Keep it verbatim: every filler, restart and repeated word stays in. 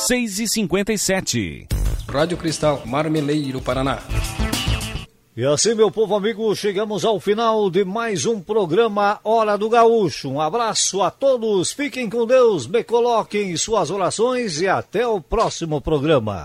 seis e cinquenta e sete. Rádio Cristal, Marmeleiro, Paraná. E assim, meu povo amigo, chegamos ao final de mais um programa Hora do Gaúcho. Um abraço a todos, fiquem com Deus, me coloquem suas orações e até o próximo programa.